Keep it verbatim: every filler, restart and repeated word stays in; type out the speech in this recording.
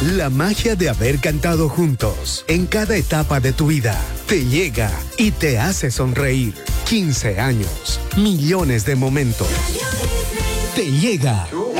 La magia de haber cantado juntos en cada etapa de tu vida te llega y te hace sonreír. quince años, millones de momentos. Te llega